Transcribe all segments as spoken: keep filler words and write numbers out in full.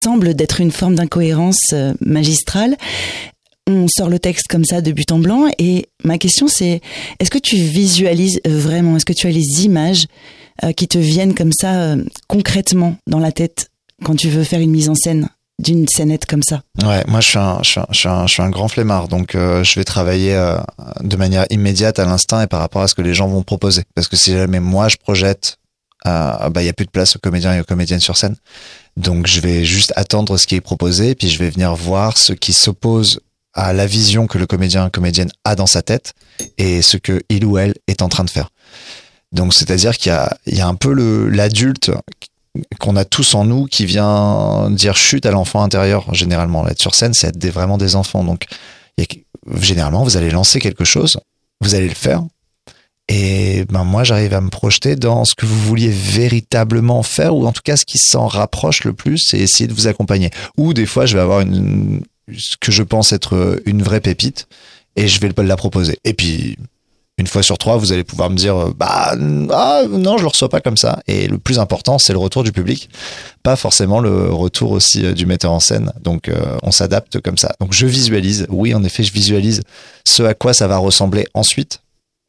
semble d'être une forme d'incohérence euh, magistrale. On sort le texte comme ça de but en blanc et ma question c'est, est-ce que tu visualises vraiment, est-ce que tu as les images euh, qui te viennent comme ça euh, concrètement dans la tête quand tu veux faire une mise en scène d'une scénette comme ça? Ouais, moi je suis un, je suis un, je suis un, je suis un grand flemmard, donc euh, je vais travailler euh, de manière immédiate à l'instinct et par rapport à ce que les gens vont proposer. Parce que si jamais moi je projette, euh, bah il y a plus de place aux comédiens et aux comédiennes sur scène, donc je vais juste attendre ce qui est proposé, puis je vais venir voir ce qui s'oppose à la vision que le comédien, comédienne a dans sa tête et ce que il ou elle est en train de faire. Donc c'est-à-dire qu'il y a, il y a un peu le l'adulte qu'on a tous en nous qui vient dire chut à l'enfant intérieur. Généralement, être sur scène, c'est être des, vraiment des enfants. Donc, il y a, généralement, vous allez lancer quelque chose, vous allez le faire. Et ben moi, j'arrive à me projeter dans ce que vous vouliez véritablement faire, ou en tout cas, ce qui s'en rapproche le plus, et essayer de vous accompagner. Ou des fois, je vais avoir une, ce que je pense être une vraie pépite, et je vais la proposer. Et puis, une fois sur trois, vous allez pouvoir me dire bah ah, non, je le reçois pas comme ça. Et le plus important, c'est le retour du public, pas forcément le retour aussi du metteur en scène. Donc euh, on s'adapte comme ça. Donc je visualise, oui en effet, je visualise ce à quoi ça va ressembler ensuite,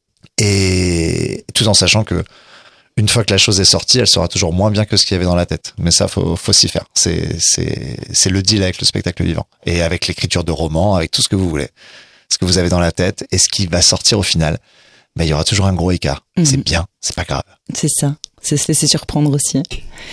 et tout en sachant que une fois que la chose est sortie, elle sera toujours moins bien que ce qu'il y avait dans la tête. Mais ça, faut faut s'y faire. C'est c'est c'est le deal avec le spectacle vivant et avec l'écriture de romans, avec tout ce que vous voulez. Ce que vous avez dans la tête et ce qui va sortir au final, ben, il y aura toujours un gros écart. Mmh. C'est bien, c'est pas grave. C'est ça, c'est se laisser surprendre aussi.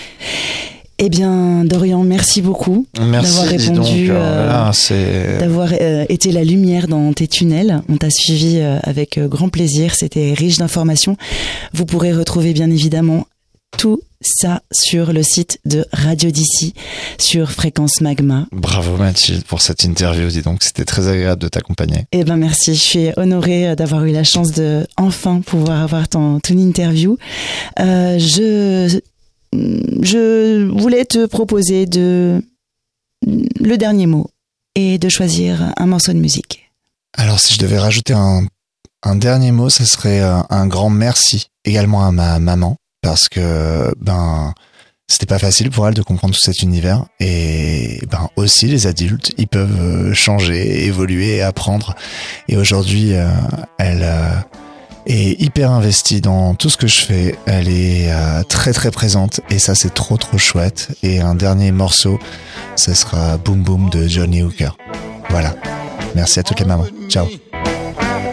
Eh bien, Dorian, merci beaucoup merci, d'avoir répondu, donc, euh, euh, voilà, c'est... d'avoir euh, été la lumière dans tes tunnels. On t'a suivi euh, avec euh, grand plaisir, c'était riche d'informations. Vous pourrez retrouver bien évidemment tout ça sur le site de Radio D'ici, sur Fréquence Magma. Bravo Mathilde pour cette interview, dis donc, c'était très agréable de t'accompagner. Eh ben merci, je suis honorée d'avoir eu la chance de enfin pouvoir avoir ton, ton interview. Euh, je, je voulais te proposer de, le dernier mot et de choisir un morceau de musique. Alors si je devais rajouter un, un dernier mot, ce serait un, un grand merci également à ma maman. Parce que ben c'était pas facile pour elle de comprendre tout cet univers, et ben aussi les adultes ils peuvent changer, évoluer, apprendre, et aujourd'hui euh, elle euh, est hyper investie dans tout ce que je fais, elle est euh, très très présente et ça c'est trop trop chouette. Et un dernier morceau, ça sera Boom Boom de Johnny Hooker. Voilà, merci à toutes les mamans, ciao.